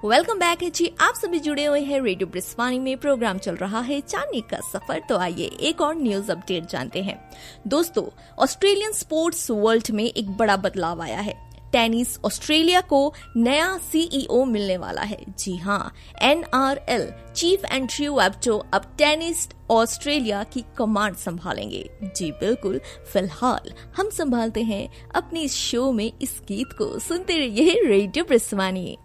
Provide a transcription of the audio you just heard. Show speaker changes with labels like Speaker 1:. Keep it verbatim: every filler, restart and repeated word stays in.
Speaker 1: Welcome back है जी। आप सभी जुड़े हुए हैं रेडियो ब्रिस्वानी में। प्रोग्राम चल रहा है चांदनी का सफर। तो आइए एक और न्यूज अपडेट जानते हैं। दोस्तों, ऑस्ट्रेलियन स्पोर्ट्स वर्ल्ड में एक बड़ा बदलाव आया है। टेनिस ऑस्ट्रेलिया को नया सीईओ मिलने वाला है। जी हाँ, एनआरएल चीफ एंड्रयू एब्टो अब टेनिस ऑस्ट्रेलिया की कमांड संभालेंगे। जी बिल्कुल, फिलहाल हम संभालते हैं अपने इस शो में इस गीत को। सुनते रहिए रेडियो ब्रिस्वानी।